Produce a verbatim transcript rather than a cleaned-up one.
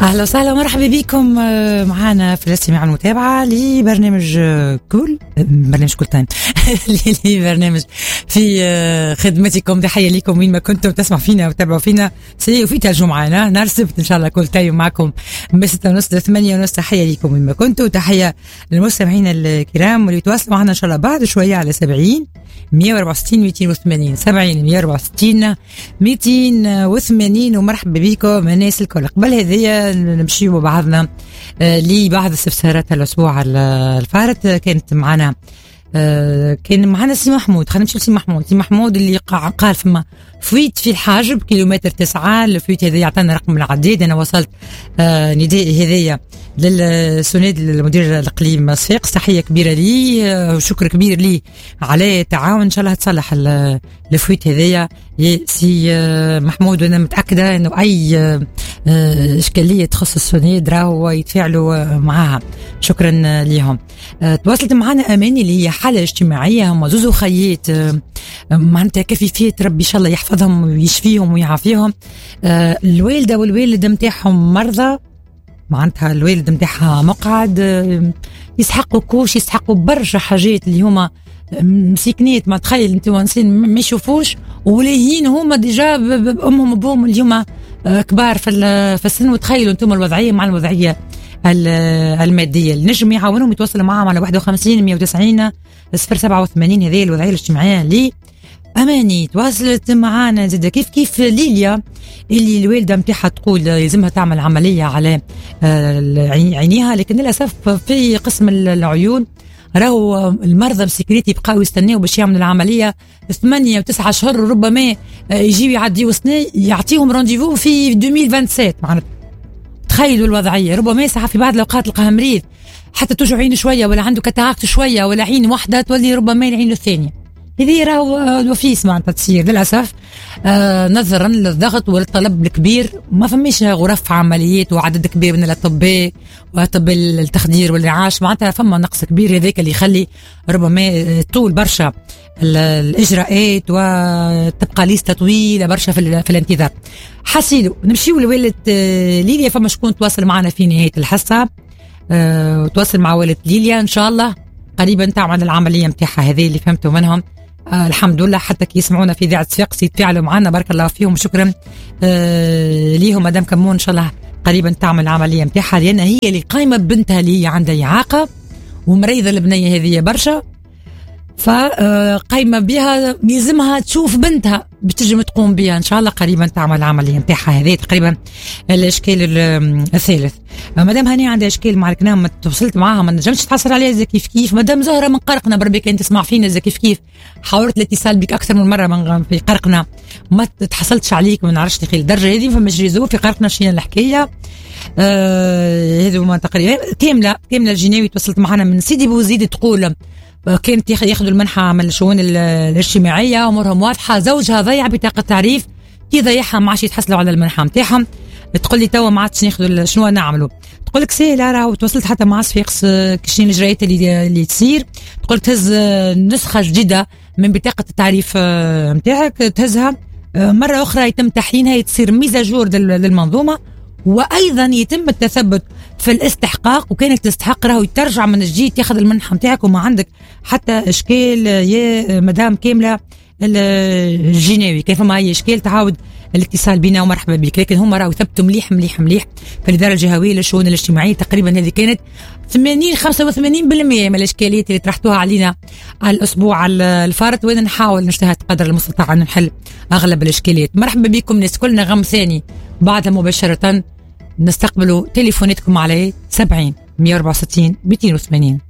أهلا وسهلا ومرحبا بكم معنا في الاستماع المتابعة لبرنامج كول برنامج كول تايم لبرنامج في خدمتكم. تحية لكم وين ما كنتم تسمع فينا وتابعوا فينا سي وفي ترجمة معنا نهار السبت إن شاء الله كول تايم معكم من ستة ونص لثمانية ونص. تحية لكم وين ما كنتم، تحية للمستمعين الكرام واللي يتواصلوا معنا إن شاء الله بعد شوية على سبعين مية وأربعة وستين ميتين وثمانين سبعين مية وأربعة وستين ميتين وثمانين. ومرحبا بكم الناس الكل. قبل هذه نمشي بعضنا آه لبعض استفسارات الأسبوع الفارت. كانت معنا آه كان معنا سي محمود. خلينا نمشي لسي محمود. سي محمود اللي قال فما فويت في الحاجب كيلومتر تسعة. الفويت هذا يعطينا رقم العديد. أنا وصلت آه نداء هذايا للسناد المدير الإقليم صفاقس. تحية كبيرة لي آه وشكر كبير لي على التعاون. إن شاء الله تصلح الفويت هذايا يا سي آه محمود. وأنا متأكدة إنه أي آه إشكالية تخص السناد راهو يتفاعلوا معها. شكرا لهم. آه تواصلت معنا أماني اللي هي حالة اجتماعية. هم زوزو خيات آه معناتها كفيفية ربي إن شاء الله يحفظهم ويشفيهم ويعافيهم. آه الوالدة والوالد متاعهم مرضى، معناتها الوالد متاعها مقعد. آه يسحقوا كوش، يسحقوا برشا حاجات اللي هما مسكنيت. ما تخيل انت وانسين ما يشوفوش ولاهين هما ديجا بأمهم وبوهم اللي هما آه كبار في في السن. وتخيلوا انتم الوضعية مع الوضعية المادية. النجم يعاونهم يتواصلوا معهم على واحد وخمسين مية وتسعين صفر سبعة وثمانين. هذه الوضعية الاجتماعية لي أماني. تواصلت معانا زاد كيف كيف ليليا اللي الوالدة متاعها تقول يلزمها تعمل عملية على عينيها، لكن للأسف في قسم العيون راهو المرضى مسكريت يبقاو يستناو باش يعملوا العملية ثمانية وتسعة شهور، وربما يجيو يعديو سنة يعطيهم رونديفو في ألفين وسبعة وعشرين. معناتها تخيلوا الوضعية. ربما يسعى في بعض الأوقات لقاها مريض حتى توجع عينه شوية ولا عنده كاتاراكت شوية ولا عين واحدة تولي ربما العين الثانية. هذه راهو الوفيس معناتها تصير للأسف آه نظرا للضغط والطلب الكبير. ما فماش غرف عمليات وعدد كبير من الأطباء وأطباء التخدير والرعاش. معناتها فما نقص كبير هذاك اللي يخلي ربما طول برشا الإجراءات وتبقى ليستة طويلة برشا في, في الانتظار. حسيلو نمشيو لوالد آه ليليا. فما شكون تواصل معنا في نهاية الحصة آه وتواصل مع والد ليليا إن شاء الله قريبا تعمل العملية متاعها هذه اللي فهمتوا منهم. آه الحمد لله حتى كي يسمعونا في إذاعة صفاقس يتفاعلوا معنا بارك الله فيهم. شكرا آه ليهم مدام كمون. إن شاء الله قريبا تعمل العملية متاعها لأن هي اللي قايمة ببنتها اللي هي عندها إعاقة ومريضة البنية هذه برشا. فقايمة بها يلزمها تشوف بنتها بتجي تقوم بها. إن شاء الله قريبا تعمل العملية متاعها هذه. تقريبا الإشكال الثالث. مدام هاني عندها إشكال مع الكلام ما توصلت معاها ما نجمش تحصل عليها زي كيف كيف. مدام زهرة من قرقنا بربك أنت تسمع فينا زي كيف كيف. حاولت الاتصال بك أكثر من مرة من في قرقنا ما تحصلتش عليك. ما نعرفش تخيل الدرجة هذه فما جريزو في قرقنا شيء الحكاية آه هذو ما تقريبا كاملة كاملة الجناوي. توصلت معنا من سيدي بوزيد تقول كانت ياخذوا المنحة من الشؤون الاجتماعية أمورهم واضحة. زوجها ضيع بطاقة تعريف كي ضيعها ما عادش يتحصلوا على المنحة متاعهم. تقول لي توا ما عادش ناخذوا شنو نعملوا. تقول لك سي لا راهو توصلت حتى مع صفاقس شنو الإجراءات اللي اللي تصير. تقول تهز نسخة جديدة من بطاقة التعريف متاعك تهزها مرة أخرى يتم تحيينها تصير ميزاجور للمنظومة وأيضا يتم التثبت في الاستحقاق. وكانك تستحق راهو ترجع من جديد تاخذ المنحة متاعك وما عندك حتى إشكال يا مدام كاملة الجناوي. كيف ما هي إشكال تعاود الاتصال بنا ومرحبا بك. لكن هم راهو ثبتوا مليح مليح مليح في الإدارة الجهوية للشؤون الاجتماعية. تقريبا هذه كانت ثمانين خمسة وثمانين بالمئة من الإشكاليات اللي طرحتوها علينا على الأسبوع الفارط. وين نحاول نجتهد قدر المستطاع أن نحل أغلب الإشكاليات. مرحبا بكم ناس كلنا. غم ثاني بعدها مباشرة نستقبلوا تليفوناتكم على سبعين مية وأربعة وستين ميتين وثمانين.